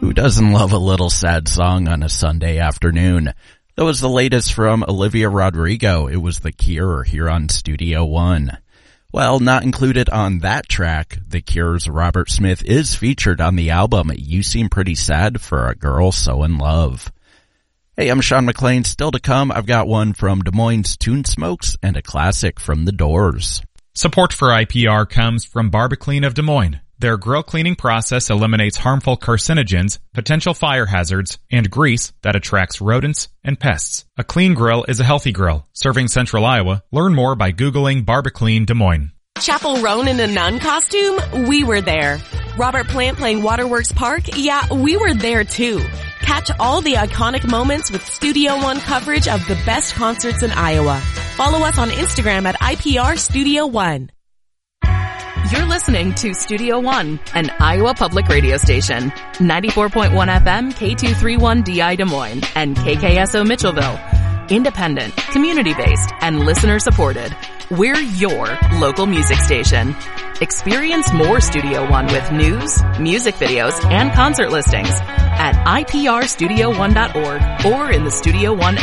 Who doesn't love a little sad song on a Sunday afternoon? That was the latest from Olivia Rodrigo. It was The Cure here on Studio One. Well, not included on that track, The Cure's Robert Smith is featured on the album You Seem Pretty Sad for a Girl So in Love. Hey, I'm Sean McLean. Still to come, I've got one from Des Moines Tune Smokes and a classic from The Doors. Support for IPR comes from Barbaclean of Des Moines. Their grill cleaning process eliminates harmful carcinogens, potential fire hazards, and grease that attracts rodents and pests. A clean grill is a healthy grill. Serving Central Iowa. Learn more by Googling Barbaclean Des Moines. Chapel Roan in a nun costume? We were there. Robert Plant playing Waterworks Park? Yeah, we were there too. Catch all the iconic moments with Studio One coverage of the best concerts in Iowa. Follow us on Instagram at IPR Studio One. You're listening to Studio One, an Iowa public radio station. 94.1 FM, K231DI Des Moines, and KKSO Mitchellville. Independent, community-based, and listener-supported. We're your local music station. Experience more Studio One with news, music videos, and concert listings at iprstudio1.org or in the Studio One